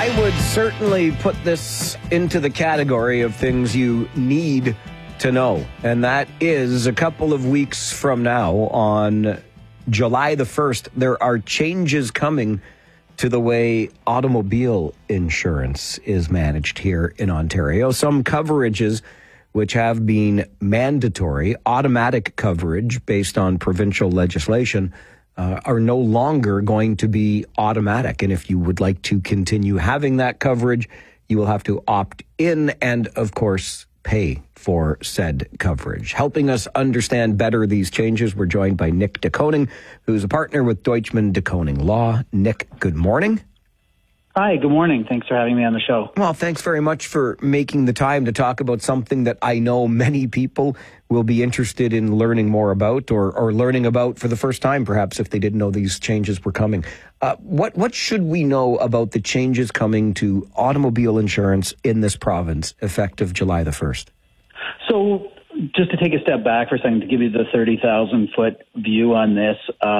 I would certainly put this into the category of things you need to know. And that is a couple of weeks from now, on July the 1st, there are changes coming to the way automobile insurance is managed here in Ontario. Some coverages which have been mandatory, automatic coverage based on provincial legislation, are no longer going to be automatic. And if you would like to continue having that coverage, you will have to opt in and, of course, pay for said coverage. Helping us understand better these changes, we're joined by Nick De Koning, who's a partner with Deutschman De Koning Law. Nick, good morning. Hi, good morning. Thanks for having me on the show. Well, thanks very much for making the time to talk about something that I know many people will be interested in learning more about, or learning about for the first time, perhaps, if they didn't know these changes were coming. What should we know about the changes coming to automobile insurance in this province effective July the 1st? So just to take a step back for a second to give you the 30,000-foot view on this,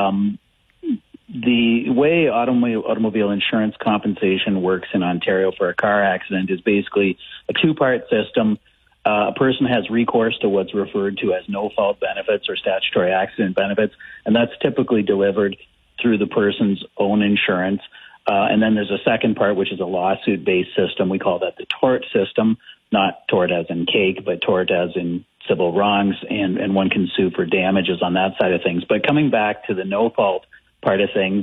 the way automobile insurance compensation works in Ontario for a car accident is basically a two-part system. A person has recourse to what's referred to as no-fault benefits or statutory accident benefits, and that's typically delivered through the person's own insurance. And then there's a second part, which is a lawsuit-based system. We call that the tort system, not tort as in cake, but tort as in civil wrongs, and one can sue for damages on that side of things. But coming back to the no-fault part of things,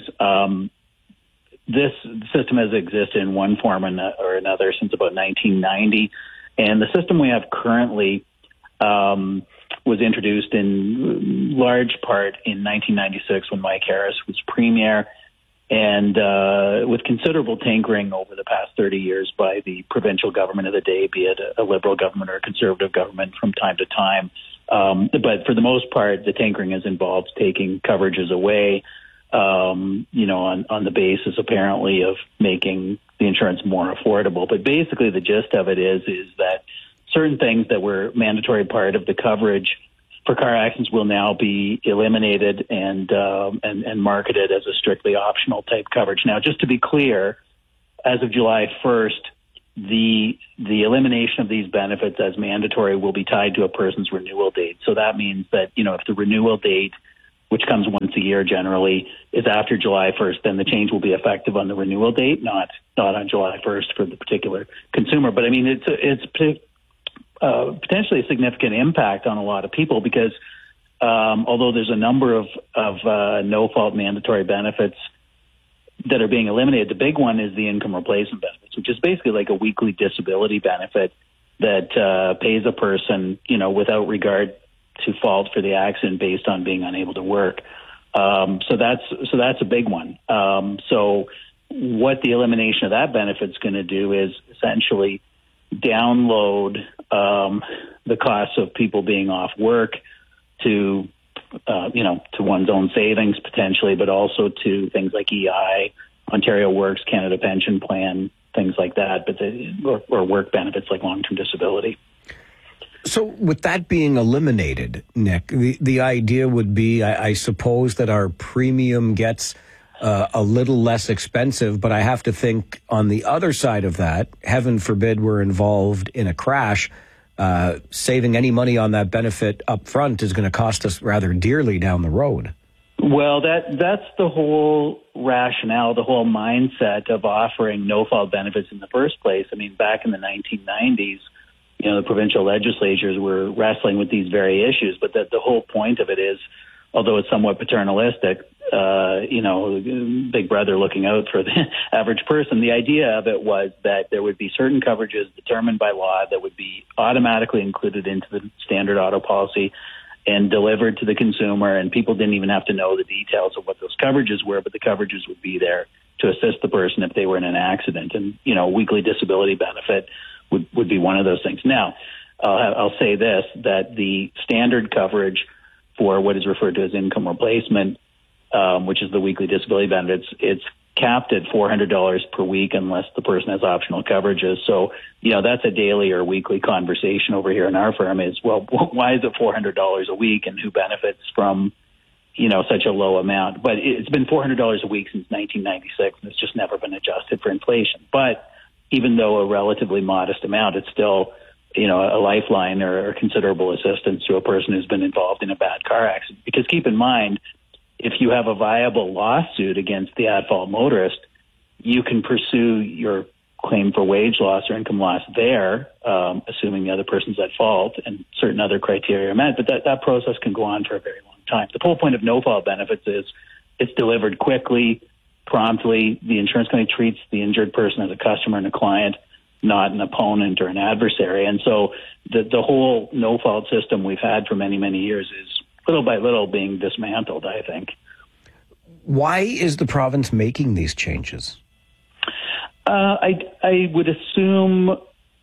this system has existed in one form or another since about 1990. And the system we have currently was introduced in large part in 1996 when Mike Harris was premier, and with considerable tinkering over the past 30 years by the provincial government of the day, be it a Liberal government or a Conservative government from time to time. But for the most part, the tinkering has involved taking coverages away, on the basis apparently of making the insurance more affordable. But basically the gist of it is that certain things that were mandatory part of the coverage for car accidents will now be eliminated and marketed as a strictly optional type coverage. Now, just to be clear, as of July 1st, the elimination of these benefits as mandatory will be tied to a person's renewal date. So that means that, if the renewal date, which comes once a year generally, is after July 1st, then the change will be effective on the renewal date, not on July 1st for the particular consumer. But I mean, it's potentially a significant impact on a lot of people because although there's a number of no-fault mandatory benefits that are being eliminated, the big one is the income replacement benefits, which is basically like a weekly disability benefit that pays a person, without regard to fault for the accident based on being unable to work. So that's a big one. So what the elimination of that benefit is going to do is essentially download the costs of people being off work to one's own savings potentially, but also to things like EI, Ontario Works, Canada Pension Plan, things like that, or work benefits like long-term disability. So with that being eliminated, Nick, the idea would be, I suppose, that our premium gets a little less expensive, but I have to think on the other side of that, heaven forbid we're involved in a crash, saving any money on that benefit up front is going to cost us rather dearly down the road. Well, that's the whole rationale, the whole mindset of offering no-fault benefits in the first place. I mean, back in the 1990s, the provincial legislatures were wrestling with these very issues, but the whole point of it is, although it's somewhat paternalistic, Big Brother looking out for the average person, the idea of it was that there would be certain coverages determined by law that would be automatically included into the standard auto policy and delivered to the consumer, and people didn't even have to know the details of what those coverages were, but the coverages would be there to assist the person if they were in an accident. And, weekly disability benefit would be one of those things. Now, I'll say this, that the standard coverage for what is referred to as income replacement, which is the weekly disability benefits, it's capped at $400 per week unless the person has optional coverages. So, that's a daily or weekly conversation over here in our firm is, well, why is it $400 a week and who benefits from, such a low amount? But it's been $400 a week since 1996, and it's just never been adjusted for inflation. But even though a relatively modest amount, it's still, a lifeline or considerable assistance to a person who's been involved in a bad car accident. Because keep in mind, if you have a viable lawsuit against the at-fault motorist, you can pursue your claim for wage loss or income loss there, assuming the other person's at fault and certain other criteria are met. But that process can go on for a very long time. The whole point of no-fault benefits is it's delivered quickly, promptly. The insurance company treats the injured person as a customer and a client, not an opponent or an adversary. And so the whole no-fault system we've had for many, many years is little by little being dismantled, I think. Why is the province making these changes? I would assume,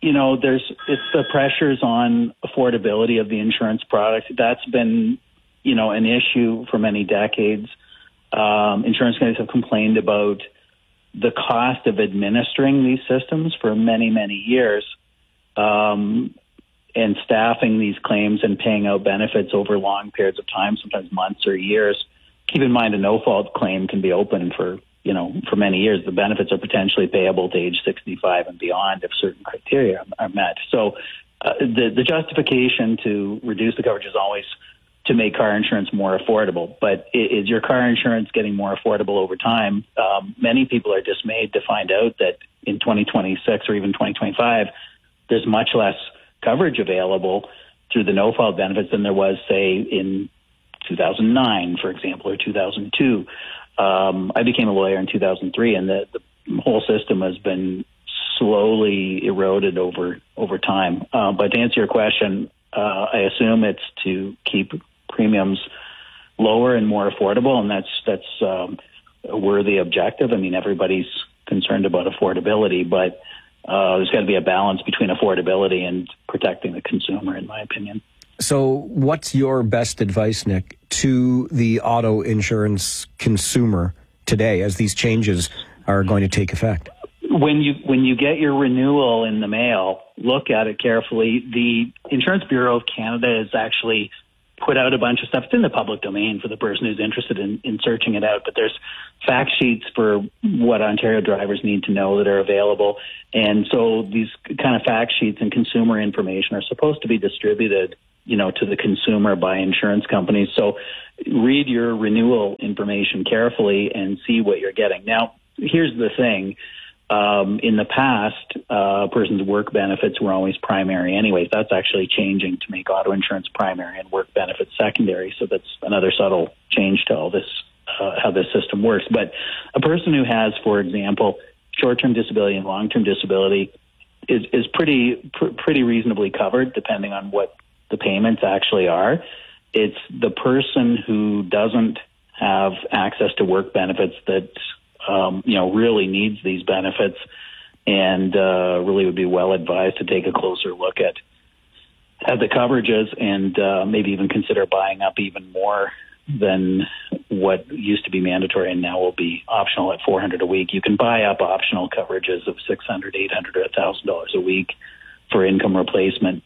it's the pressures on affordability of the insurance product. That's been, an issue for many decades. Insurance companies have complained about the cost of administering these systems for many, many years, and staffing these claims and paying out benefits over long periods of time, sometimes months or years. Keep in mind, a no-fault claim can be open for many years. The benefits are potentially payable to age 65 and beyond if certain criteria are met. So the justification to reduce the coverage is always to make car insurance more affordable. But is your car insurance getting more affordable over time? Many people are dismayed to find out that in 2026 or even 2025, there's much less coverage available through the no-fault benefits than there was, say, in 2009, for example, or 2002. I became a lawyer in 2003, and the whole system has been slowly eroded over time. But to answer your question, I assume it's to keep premiums lower and more affordable, and that's a worthy objective. I mean, everybody's concerned about affordability, but there's got to be a balance between affordability and protecting the consumer, in my opinion. So what's your best advice, Nick, to the auto insurance consumer today as these changes are going to take effect? When you get your renewal in the mail, look at it carefully. The Insurance Bureau of Canada has actually put out a bunch of stuff. It's in the public domain for the person who's interested in searching it out, but there's fact sheets for what Ontario drivers need to know that are available. And so these kind of fact sheets and consumer information are supposed to be distributed to the consumer by insurance companies. So read your renewal information carefully and see what you're getting. Now, here's the thing. In the past, a person's work benefits were always primary anyways. That's actually changing to make auto insurance primary and work benefits secondary. So that's another subtle change to all this, how this system works. But a person who has, for example, short-term disability and long-term disability is pretty reasonably covered, depending on what the payments actually are. It's the person who doesn't have access to work benefits that really needs these benefits and really would be well advised to take a closer look at the coverages and maybe even consider buying up even more than what used to be mandatory and now will be optional at $400 a week. You can buy up optional coverages of $600, $800, or $1,000 a week for income replacement.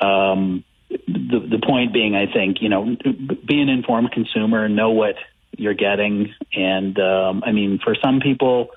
The point being, I think, be an informed consumer, know what you're getting. And for some people,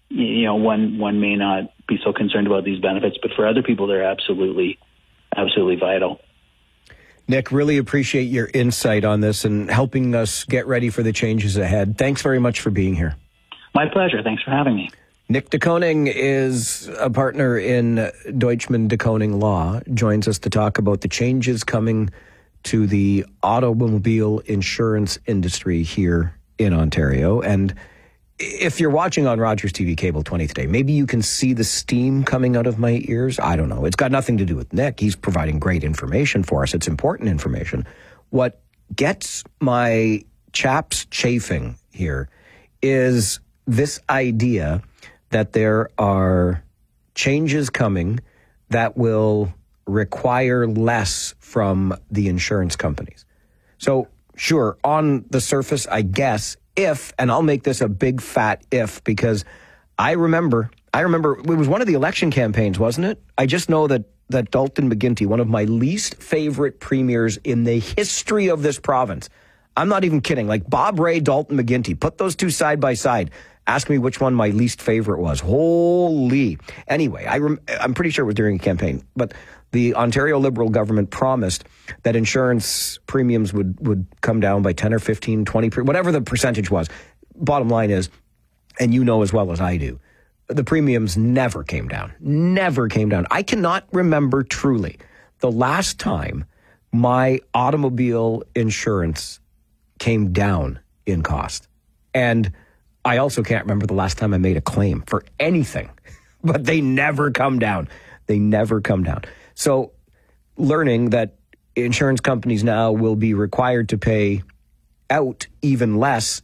one may not be so concerned about these benefits, but for other people, they're absolutely vital. Nick, really appreciate your insight on this and helping us get ready for the changes ahead. Thanks very much for being here. My pleasure. Thanks for having me. Nick de Koning is a partner in Deutschman de Koning Law, joins us to talk about the changes coming to the automobile insurance industry here in Ontario. And if you're watching on Rogers TV Cable 20 today, maybe you can see the steam coming out of my ears. I don't know. It's got nothing to do with Nick. He's providing great information for us. It's important information. What gets my chaps chafing here is this idea that there are changes coming that will require less from the insurance companies. So, sure, on the surface, I guess, and I'll make this a big fat if, because I remember it was one of the election campaigns, wasn't it? I just know that Dalton McGuinty, one of my least favorite premiers in the history of this province, I'm not even kidding, like Bob Rae, Dalton McGuinty, put those two side by side, Ask me which one my least favorite was. Holy. Anyway, I'm pretty sure it was during a campaign, but the Ontario Liberal government promised that insurance premiums would come down by 10 or 15, 20, whatever the percentage was. Bottom line is, and you know as well as I do, the premiums never came down. Never came down. I cannot remember truly the last time my automobile insurance came down in cost. And I also can't remember the last time I made a claim for anything, but they never come down. They never come down. So learning that insurance companies now will be required to pay out even less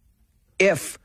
if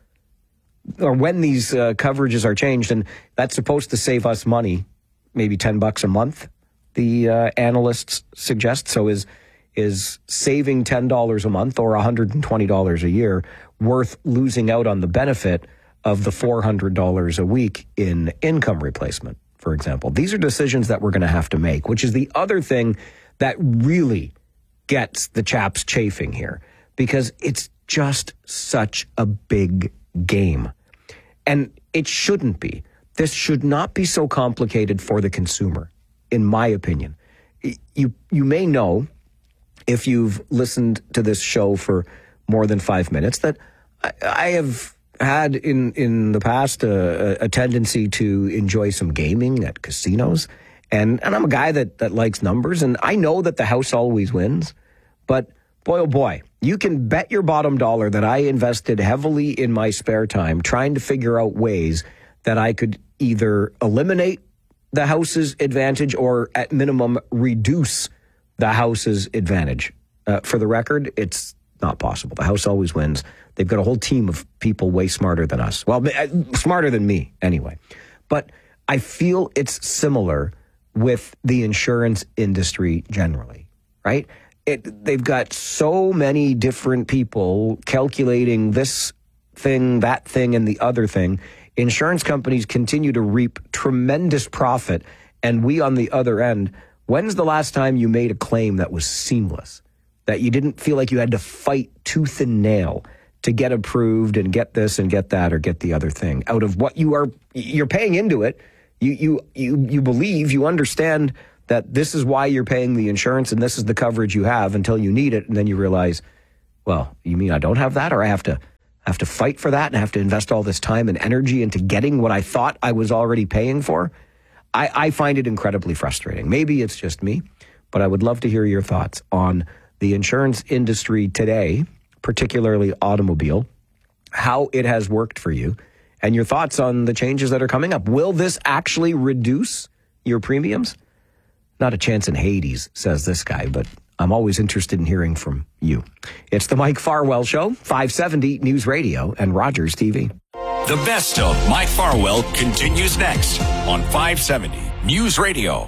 or when these coverages are changed, and that's supposed to save us money, maybe $10 a month, the analysts suggest. So is saving $10 a month or $120 a year worth losing out on the benefit of the $400 a week in income replacement, for example? These are decisions that we're going to have to make, which is the other thing that really gets the chaps chafing here, because it's just such a big game. And it shouldn't be. This should not be so complicated for the consumer, in my opinion. You may know, if you've listened to this show for more than 5 minutes, that I have had in the past a tendency to enjoy some gaming at casinos. And I'm a guy that likes numbers, and I know that the house always wins. But boy, oh boy, you can bet your bottom dollar that I invested heavily in my spare time trying to figure out ways that I could either eliminate the house's advantage or at minimum reduce the house's advantage. For the record, it's not possible. The house always wins. They've got a whole team of people way smarter than us. Well, smarter than me anyway. But I feel it's similar with the insurance industry generally, right? They've got so many different people calculating this thing, that thing, and the other thing. Insurance companies continue to reap tremendous profit, and we on the other end, when's the last time you made a claim that was seamless, that you didn't feel like you had to fight tooth and nail to get approved and get this and get that or get the other thing out of what you're paying into it? You believe, you understand that this is why you're paying the insurance and this is the coverage you have until you need it, and then you realize, well, you mean I don't have that, or I have to fight for that and have to invest all this time and energy into getting what I thought I was already paying for? I find it incredibly frustrating. Maybe it's just me, but I would love to hear your thoughts on the insurance industry today, particularly automobile, how it has worked for you, and your thoughts on the changes that are coming up. Will this actually reduce your premiums? Not a chance in Hades, says this guy, but I'm always interested in hearing from you. It's the Mike Farwell Show, 570 News Radio and Rogers TV. The best of Mike Farwell continues next on 570 News Radio.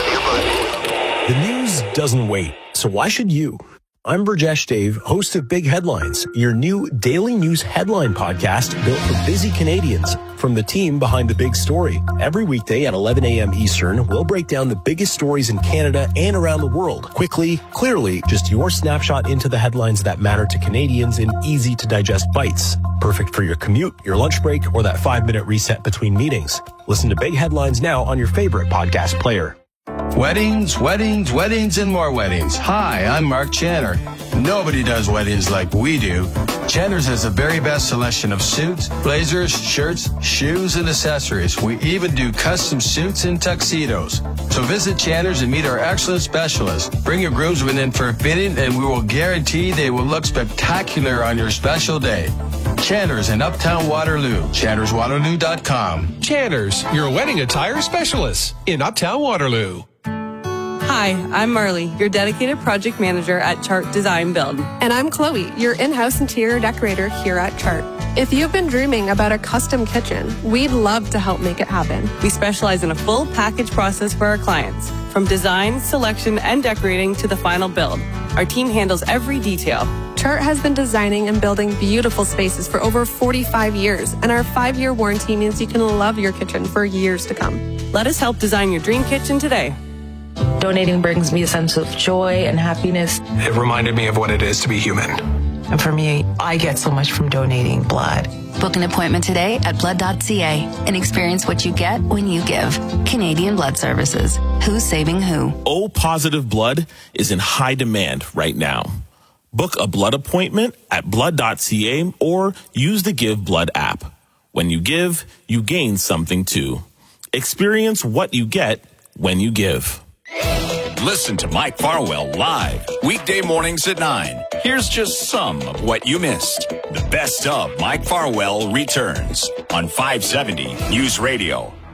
The news doesn't wait, so why should you? I'm Burjesh Dave, host of Big Headlines, your new daily news headline podcast built for busy Canadians. From the team behind the big story. Every weekday at 11 a.m. Eastern, we'll break down the biggest stories in Canada and around the world. Quickly, clearly, just your snapshot into the headlines that matter to Canadians in easy-to-digest bites. Perfect for your commute, your lunch break, or that 5-minute reset between meetings. Listen to Big Headlines now on your favorite podcast player. Weddings, weddings, weddings, and more weddings. Hi, I'm Mark Channer. Nobody does weddings like we do. Channer's has the very best selection of suits, blazers, shirts, shoes, and accessories. We even do custom suits and tuxedos. So visit Channer's and meet our excellent specialists. Bring your groomsmen in for a fitting, and we will guarantee they will look spectacular on your special day. Channer's in Uptown Waterloo. ChannersWaterloo.com. Channer's, your wedding attire specialist in Uptown Waterloo. Hi, I'm Marley, your dedicated project manager at Chart Design Build. And I'm Chloe, your in-house interior decorator here at Chart. If you've been dreaming about a custom kitchen, we'd love to help make it happen. We specialize in a full package process for our clients, from design, selection, and decorating to the final build. Our team handles every detail. Chart has been designing and building beautiful spaces for over 45 years, and our 5-year warranty means you can love your kitchen for years to come. Let us help design your dream kitchen today. Donating brings me a sense of joy and happiness. It reminded me of what it is to be human. And for me, I get so much from donating blood. Book an appointment today at blood.ca and experience what you get when you give. Canadian Blood Services. Who's saving who? O positive blood is in high demand right now. Book a blood appointment at blood.ca or use the Give Blood app. When you give, you gain something too. Experience what you get when you give. Listen to Mike Farwell live weekday mornings at 9. Here's just some of what you missed. The best of Mike Farwell returns on 570 News Radio.